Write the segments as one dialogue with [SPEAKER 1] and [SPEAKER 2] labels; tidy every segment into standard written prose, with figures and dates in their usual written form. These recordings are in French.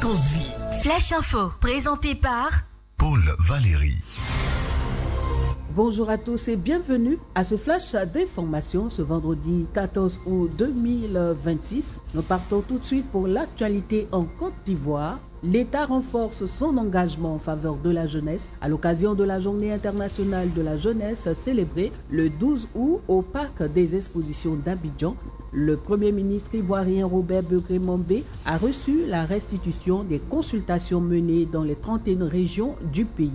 [SPEAKER 1] Fréquence Vie.
[SPEAKER 2] Flash Info, présenté par
[SPEAKER 1] Paul Valéry.
[SPEAKER 3] Bonjour à tous et bienvenue à ce flash d'information ce vendredi 14 août 2026. Nous partons tout de suite pour l'actualité en Côte d'Ivoire. L'État renforce son engagement en faveur de la jeunesse à l'occasion de la Journée internationale de la jeunesse célébrée le 12 août au Parc des Expositions d'Abidjan. Le Premier ministre ivoirien Robert Begré-Mambé a reçu la restitution des consultations menées dans les 31 régions du pays.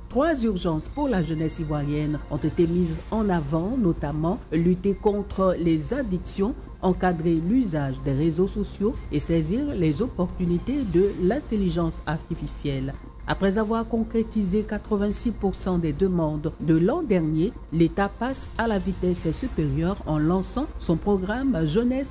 [SPEAKER 3] 3 urgences pour la jeunesse ivoirienne ont été mises en avant, notamment lutter contre les addictions, encadrer l'usage des réseaux sociaux et saisir les opportunités de l'intelligence artificielle. Après avoir concrétisé 86% des demandes de l'an dernier, l'État passe à la vitesse supérieure en lançant son programme Jeunesse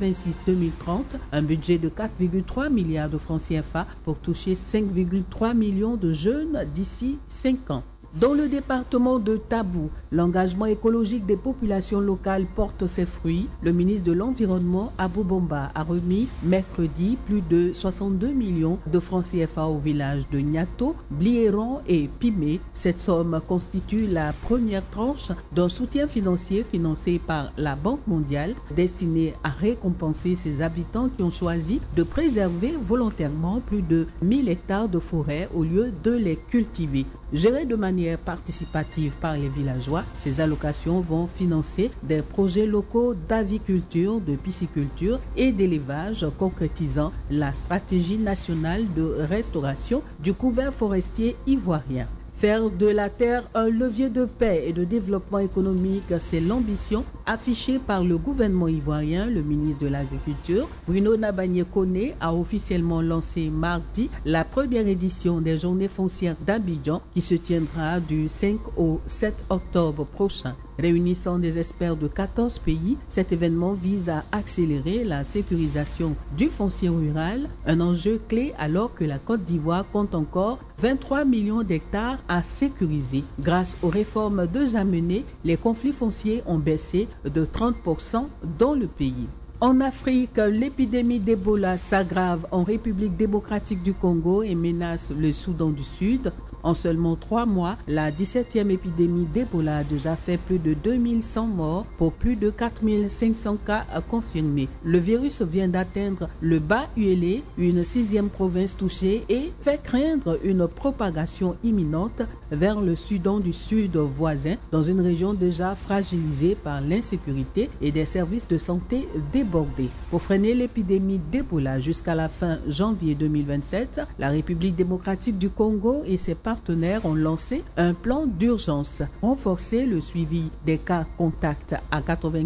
[SPEAKER 3] 2026-2030, un budget de 4,3 milliards de francs CFA pour toucher 5,3 millions de jeunes d'ici 5 ans. Dans le département de Tabou, l'engagement écologique des populations locales porte ses fruits. Le ministre de l'Environnement, Abou Bomba, a remis mercredi plus de 62 millions de francs CFA au village de Niato, Bliéron et Pimé. Cette somme constitue la première tranche d'un soutien financier financé par la Banque mondiale destiné à récompenser ces habitants qui ont choisi de préserver volontairement plus de 1000 hectares de forêt au lieu de les cultiver. Gérées de manière participative par les villageois, ces allocations vont financer des projets locaux d'aviculture, de pisciculture et d'élevage, concrétisant la stratégie nationale de restauration du couvert forestier ivoirien. Faire de la terre un levier de paix et de développement économique, c'est l'ambition affichée par le gouvernement ivoirien. Le ministre de l'Agriculture, Bruno Nabagné-Koné, a officiellement lancé mardi la première édition des Journées foncières d'Abidjan qui se tiendra du 5 au 7 octobre prochain. Réunissant des experts de 14 pays, cet événement vise à accélérer la sécurisation du foncier rural, un enjeu clé alors que la Côte d'Ivoire compte encore 23 millions d'hectares à sécuriser. Grâce aux réformes déjà menées, les conflits fonciers ont baissé de 30% dans le pays. En Afrique, l'épidémie d'Ebola s'aggrave en République démocratique du Congo et menace le Soudan du Sud. En seulement 3 mois, la 17e épidémie d'Ebola a déjà fait plus de 2100 morts pour plus de 4500 cas confirmés. Le virus vient d'atteindre le Bas-Uélé, une 6e province touchée, et fait craindre une propagation imminente vers le Soudan du Sud voisin, dans une région déjà fragilisée par l'insécurité et des services de santé débordés. Pour freiner l'épidémie d'Ebola jusqu'à la fin janvier 2027, la République démocratique du Congo et ses partenaires ont lancé un plan d'urgence, renforcer le suivi des cas contacts à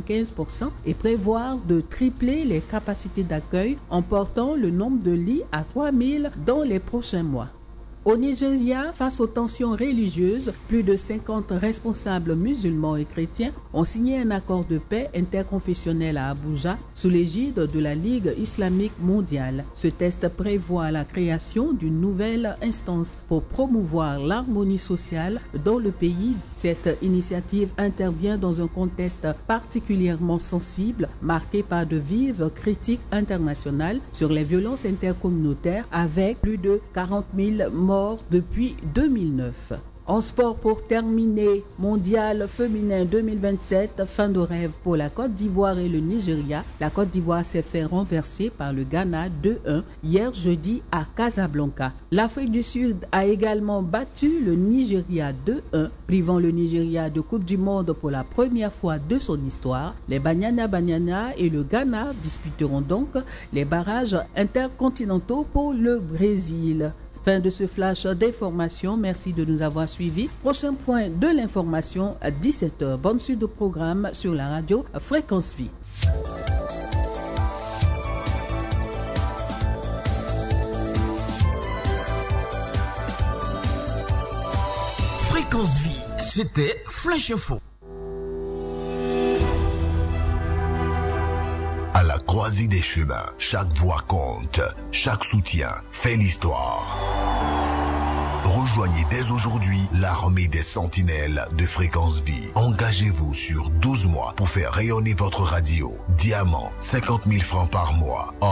[SPEAKER 3] 95% et prévoir de tripler les capacités d'accueil en portant le nombre de lits à 3000 dans les prochains mois. Au Nigeria, face aux tensions religieuses, plus de 50 responsables musulmans et chrétiens ont signé un accord de paix interconfessionnel à Abuja sous l'égide de la Ligue islamique mondiale. Ce texte prévoit la création d'une nouvelle instance pour promouvoir l'harmonie sociale dans le pays. Cette initiative intervient dans un contexte particulièrement sensible, marqué par de vives critiques internationales sur les violences intercommunautaires, avec plus de 40 000 morts depuis 2009. En sport, pour terminer, mondial féminin 2027, fin de rêve pour la Côte d'Ivoire et le Nigeria. La Côte d'Ivoire s'est fait renverser par le Ghana 2-1 hier jeudi à Casablanca. L'Afrique du Sud a également battu le Nigeria 2-1, privant le Nigeria de Coupe du Monde pour la première fois de son histoire. Les Banyana et le Ghana disputeront donc les barrages intercontinentaux pour le Brésil. Fin de ce flash d'information. Merci de nous avoir suivis. Prochain point de l'information à 17h. Bonne suite de programme sur la radio Fréquence Vie.
[SPEAKER 1] Fréquence Vie, c'était Flash Info. À la croisée des chemins, chaque voix compte, chaque soutien fait l'histoire. Rejoignez dès aujourd'hui l'armée des sentinelles de Fréquence Vie. Engagez-vous sur 12 mois pour faire rayonner votre radio. Diamant, 50 000 francs par mois.